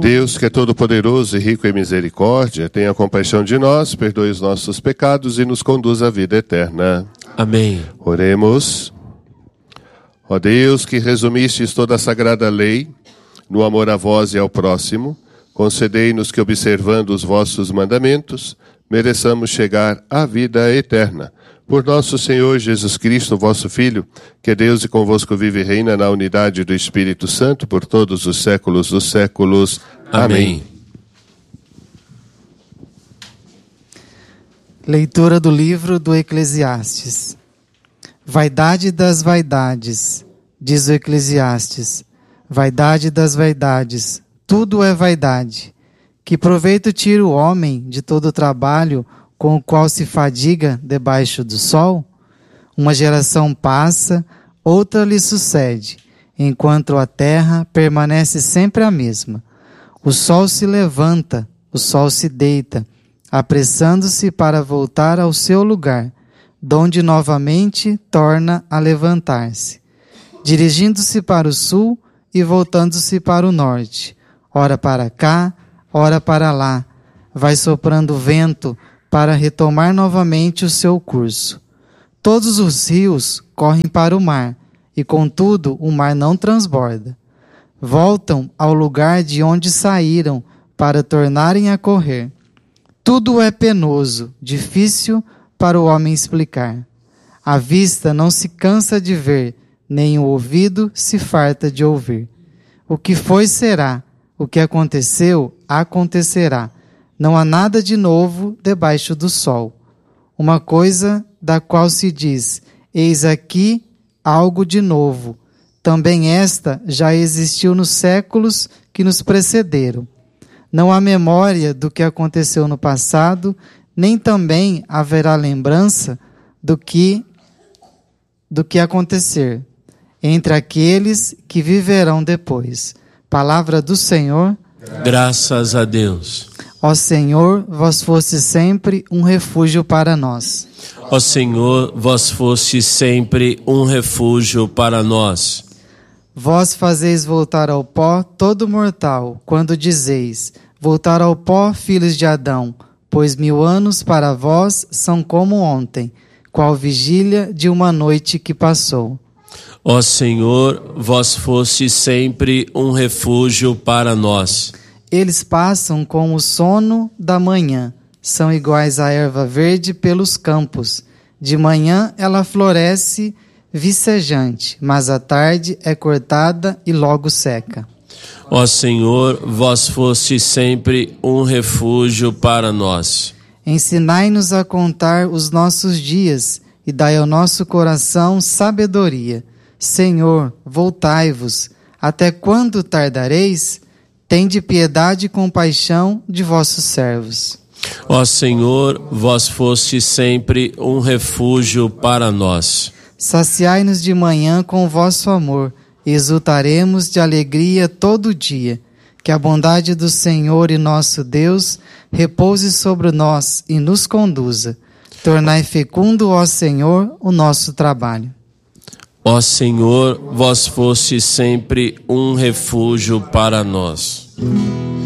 Deus, que é todo-poderoso e rico em misericórdia, tenha compaixão de nós, perdoe os nossos pecados e nos conduza à vida eterna. Amém. Oremos. Ó Deus, que resumistes toda a sagrada lei no amor a vós e ao próximo, concedei-nos que, observando os vossos mandamentos, mereçamos chegar à vida eterna. Por nosso Senhor Jesus Cristo, vosso Filho, que é Deus e convosco vive e reina na unidade do Espírito Santo por todos os séculos dos séculos. Amém. Leitura do livro do Eclesiastes. Vaidade das vaidades, diz o Eclesiastes. Vaidade das vaidades, tudo é vaidade. Que proveito tira o homem de todo o trabalho com o qual se fadiga debaixo do sol? Uma geração passa, outra lhe sucede, enquanto a terra permanece sempre a mesma. O sol se levanta, o sol se deita, apressando-se para voltar ao seu lugar, donde novamente torna a levantar-se, dirigindo-se para o sul e voltando-se para o norte, ora para cá, ora para lá, vai soprando o vento para retomar novamente o seu curso. Todos os rios correm para o mar, e contudo o mar não transborda. Voltam ao lugar de onde saíram para tornarem a correr. Tudo é penoso, difícil para o homem explicar. A vista não se cansa de ver, nem o ouvido se farta de ouvir. O que foi será, o que aconteceu acontecerá. Não há nada de novo debaixo do sol. Uma coisa da qual se diz, eis aqui algo de novo. Também esta já existiu nos séculos que nos precederam. Não há memória do que aconteceu no passado, nem também haverá lembrança do que acontecer entre aqueles que viverão depois. Palavra do Senhor. Graças a Deus. Ó Senhor, vós foste sempre um refúgio para nós. Ó Senhor, vós foste sempre um refúgio para nós. Vós fazeis voltar ao pó todo mortal, quando dizeis, voltar ao pó, filhos de Adão, pois 1000 anos para vós são como ontem, qual vigília de uma noite que passou. Ó Senhor, vós foste sempre um refúgio para nós. Eles passam com o sono da manhã, são iguais à erva verde pelos campos. De manhã ela floresce vicejante, mas à tarde é cortada e logo seca. Ó Senhor, vós foste sempre um refúgio para nós. Ensinai-nos a contar os nossos dias e dai ao nosso coração sabedoria. Senhor, voltai-vos. Até quando tardareis? Tende piedade e compaixão de vossos servos. Ó Senhor, vós foste sempre um refúgio para nós. Saciai-nos de manhã com o vosso amor, e exultaremos de alegria todo dia. Que a bondade do Senhor e nosso Deus repouse sobre nós e nos conduza. Tornai fecundo, ó Senhor, o nosso trabalho. Ó Senhor, vós foste sempre um refúgio para nós.